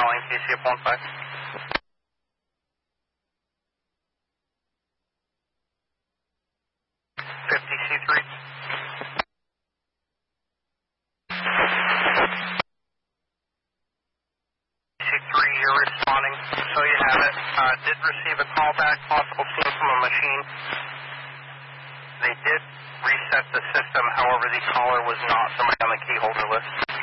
calling KCF 15. 50C3. C3, you're responding, so you have it. Did receive a call back, possible scene from a machine. They did reset the system, however, the caller was not somebody on the key holder list.